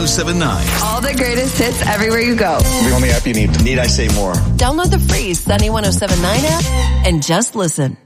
1079. All the greatest hits everywhere you go. The only app you need. Need I say more? Download the free Sunny 1079 app and just listen.